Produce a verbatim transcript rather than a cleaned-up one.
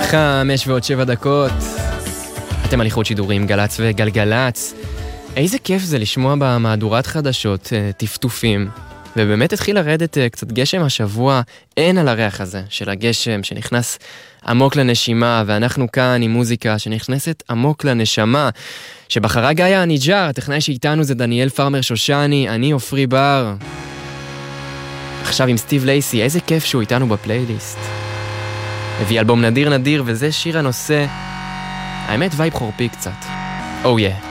חמש ועוד שבע דקות. אתם על איכות שידורים, גלץ וגלגלץ. איזה כיף זה לשמוע במהדורת חדשות טפטופים. ובאמת התחיל לרדת קצת גשם השבוע. אין על הריח הזה של הגשם שנכנס עמוק לנשימה, ואנחנו כאן עם מוזיקה שנכנסת עמוק לנשמה. שבחרה גיא הניג'ר, הטכנאי שאיתנו זה דניאל פרמר שושני, אני אופרי בר. עכשיו עם סטיב לייסי, איזה כיף שהוא איתנו בפלייליסט. הביא אלבום נדיר נדיר, וזה שיר הנושא, האמת וייב חורפי קצת. Oh yeah.